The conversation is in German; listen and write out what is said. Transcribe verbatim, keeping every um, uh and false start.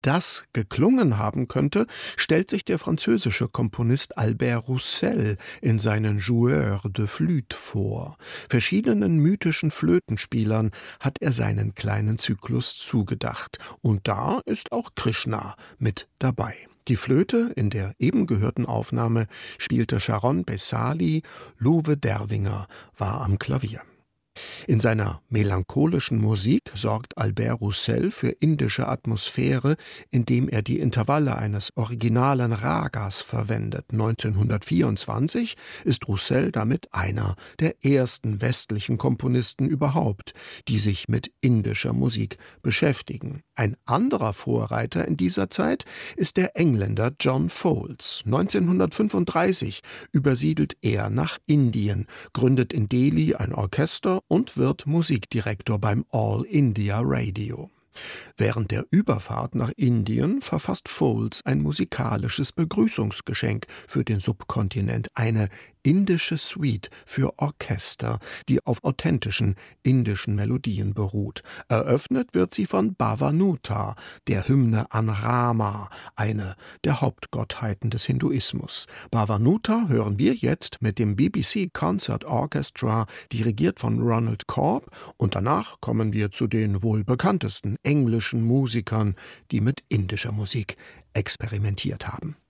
das geklungen haben könnte, stellt sich der französische Komponist Albert Roussel in seinen Joueurs de Flûte vor. Verschiedenen mythischen Flötenspielern hat er seinen kleinen Zyklus zugedacht. Und da ist auch Krishna mit dabei. Die Flöte in der eben gehörten Aufnahme spielte Sharon Bessali, Lowe Derwinger war am Klavier. In seiner melancholischen Musik sorgt Albert Roussel für indische Atmosphäre, indem er die Intervalle eines originalen Ragas verwendet. neunzehnhundertvierundzwanzig ist Roussel damit einer der ersten westlichen Komponisten überhaupt, die sich mit indischer Musik beschäftigen. Ein anderer Vorreiter in dieser Zeit ist der Engländer John Foulds. neunzehnhundertfünfunddreißig übersiedelt er nach Indien, gründet in Delhi ein Orchester und wird Musikdirektor beim All India Radio. Während der Überfahrt nach Indien verfasst Foulds ein musikalisches Begrüßungsgeschenk für den Subkontinent, eine indische Suite für Orchester, die auf authentischen indischen Melodien beruht. Eröffnet wird sie von Bhavanuta, der Hymne an Rama, eine der Hauptgottheiten des Hinduismus. Bhavanuta hören wir jetzt mit dem B B C Concert Orchestra, dirigiert von Ronald Corb, und danach kommen wir zu den wohl bekanntesten englischen Musikern, die mit indischer Musik experimentiert haben.